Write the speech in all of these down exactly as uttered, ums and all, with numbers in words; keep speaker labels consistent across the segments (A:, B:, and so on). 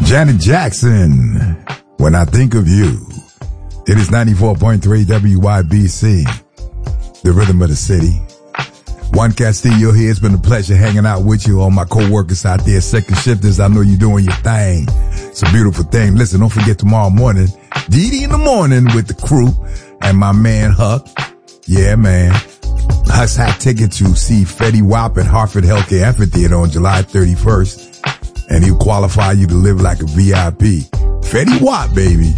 A: Janet Jackson, When I Think of You. It is ninety-four point three W Y B C, the rhythm of the city. Juan Castillo here. It's been a pleasure hanging out with you, all my co-workers out there, second shifters. I know you're doing your thing. It's a beautiful thing. Listen, don't forget tomorrow morning, D D in the morning with the crew and my man Huck. Yeah, man. Huck's had ticket to see Fetty Wap at Hartford Healthcare Amphitheater on July thirty-first. And he'll qualify you to live like a V I P. Fetty Wap, baby.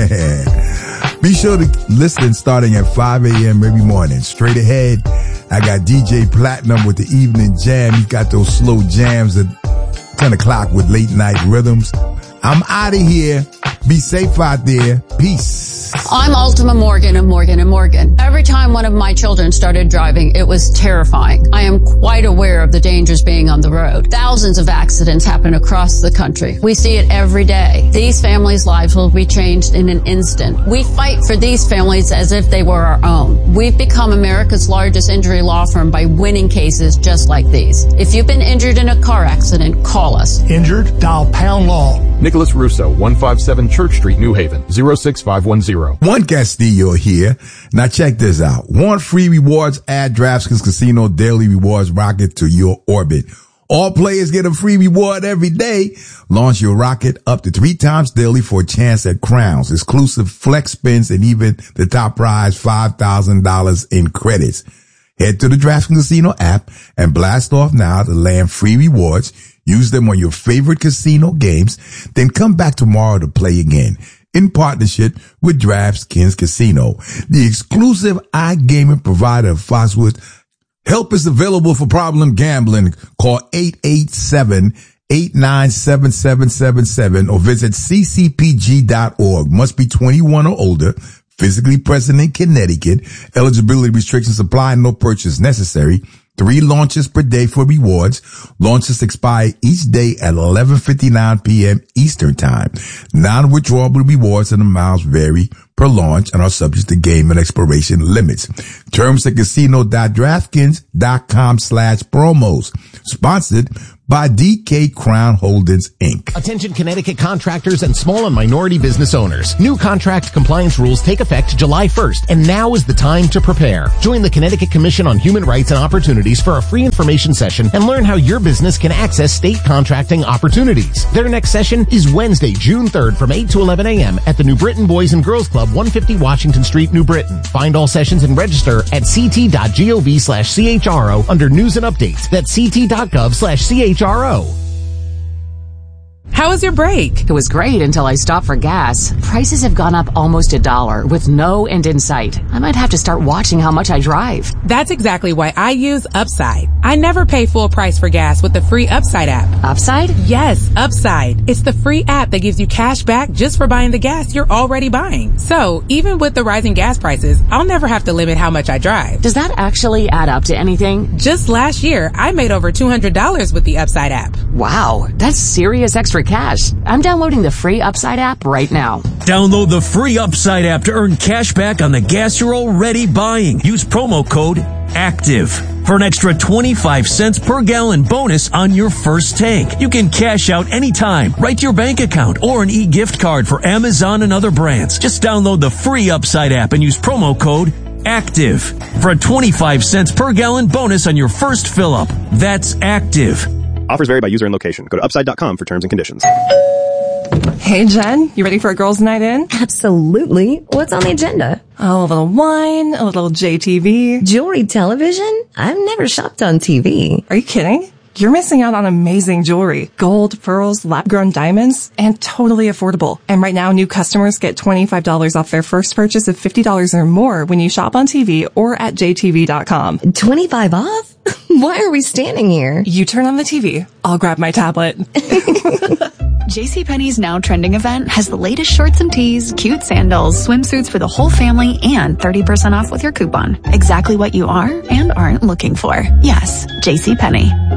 A: Yeah. Be sure to listen starting at five a.m. every morning. Straight ahead, I got D J Platinum with the evening jam. He's got those slow jams at ten o'clock with late night rhythms. I'm out of here. Be safe out there. Peace.
B: I'm Ultima Morgan of Morgan and Morgan. Every time one of my children started driving, it was terrifying. I am quite aware of the dangers being on the road. Thousands of accidents happen across the country. We see it every day. These families' lives will be changed in an instant. We fight for these families as if they were our own. We've become America's largest injury law firm by winning cases just like these. If you've been injured in a car accident, call us.
C: Injured? Dial pound law.
D: Nicholas Russo, one fifty-seven Church Street, New Haven, zero six five one zero.
A: Juan Castillo here. Now check this out. Want free rewards? Add DraftKings Casino Daily Rewards Rocket to your orbit. All players get a free reward every day. Launch your rocket up to three times daily for a chance at crowns, exclusive flex spins, and even the top prize, five thousand dollars in credits. Head to the DraftKings Casino app and blast off now to land free rewards. Use them on your favorite casino games. Then come back tomorrow to play again in partnership with DraftKings Casino, the exclusive iGaming provider of Foxwoods. Help is available for problem gambling. Call eight eight seven, eight nine seven, seven seven seven or visit c c p g dot org. Must be twenty-one or older. Physically present in Connecticut. Eligibility restrictions apply. No purchase necessary. Three launches per day for rewards. Launches expire each day at eleven fifty-nine p.m. Eastern Time. Non-withdrawable rewards and amounts vary per launch and are subject to game and expiration limits. Terms at casino.draftkings.com slash promos. Sponsored by D K Crown Holdings, Incorporated.
E: Attention Connecticut contractors and small and minority business owners. New contract compliance rules take effect July first, and now is the time to prepare. Join the Connecticut Commission on Human Rights and Opportunities for a free information session and learn how your business can access state contracting opportunities. Their next session is Wednesday, June third from eight to eleven a.m. at the New Britain Boys and Girls Club, one fifty Washington Street, New Britain. Find all sessions and register at ct.gov slash chro under news and updates. That's ct.gov slash chro.
F: How was your break?
G: It was great until I stopped for gas. Prices have gone up almost a dollar with no end in sight. I might have to start watching how much I drive.
F: That's exactly why I use Upside. I never pay full price for gas with the free Upside app.
G: Upside?
F: Yes, Upside. It's the free app that gives you cash back just for buying the gas you're already buying. So, even with the rising gas prices, I'll never have to limit how much I drive.
G: Does that actually add up to anything?
F: Just last year, I made over two hundred dollars with the Upside app.
G: Wow, that's serious extra cash. I'm downloading the free Upside app right now.
H: Download the free Upside app to earn cash back on the gas you're already buying. Use promo code ACTIVE for an extra twenty-five cents per gallon bonus on your first tank. You can cash out anytime, right to your bank account, or an e-gift card for Amazon and other brands. Just download the free Upside app and use promo code ACTIVE for a twenty-five cents per gallon bonus on your first fill-up. That's ACTIVE.
I: Offers vary by user and location. Go to upside dot com for terms and conditions.
J: Hey, Jen, you ready for a girls' night in?
K: Absolutely. What's on the agenda?
J: Oh, a little wine, a little J T V.
K: Jewelry television? I've never shopped on T V.
J: Are you kidding? You're missing out on amazing jewelry. Gold, pearls, lab-grown diamonds, and totally affordable. And right now, new customers get twenty-five dollars off their first purchase of fifty dollars or more when you shop on T V or at j t v dot com.
K: twenty-five off? Why are we standing here?
J: You turn on the T V. I'll grab my tablet.
L: JCPenney's Now Trending event has the latest shorts and tees, cute sandals, swimsuits for the whole family, and thirty percent off with your coupon. Exactly what you are and aren't looking for. Yes, JCPenney.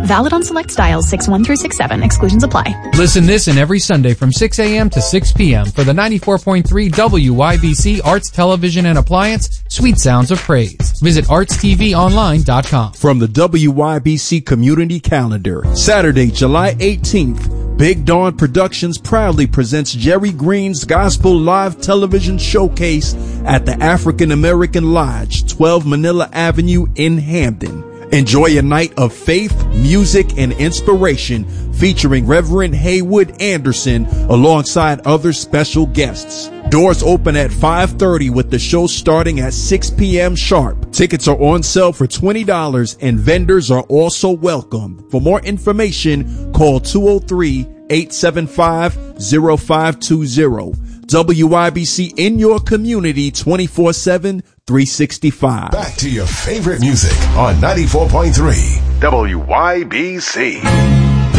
L: Valid on select styles six one through six seven. Exclusions apply.
M: Listen this and every Sunday from six a.m. to six p.m. for the ninety-four point three W Y B C Arts Television and Appliance Sweet Sounds of Praise. Visit arts t v online dot com.
N: From the W Y B C Community Calendar, Saturday, July eighteenth, Big Dawn Productions proudly presents Jerry Green's Gospel Live Television Showcase at the African American Lodge, twelve Manila Avenue in Hampden. Enjoy a night of faith, music, and inspiration featuring Reverend Haywood Anderson alongside other special guests. Doors open at five thirty with the show starting at six p.m. sharp. Tickets are on sale for twenty dollars and vendors are also welcome. For more information, call two oh three, eight seven five, oh five two oh. W Y B C in your community twenty-four seven, three sixty-five.
O: Back to your favorite music on ninety-four point three W Y B C.